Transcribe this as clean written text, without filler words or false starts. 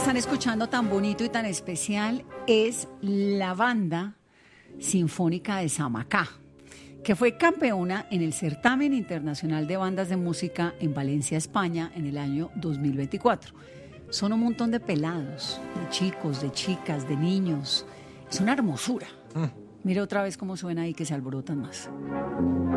están escuchando tan bonito y tan especial es la Banda Sinfónica de Samacá, que fue campeona en el Certamen Internacional de Bandas de Música en Valencia, España, en el año 2024. Son un montón de pelados, de chicos, de chicas, de niños. Es una hermosura. Mire otra vez cómo suena ahí, que se alborotan más.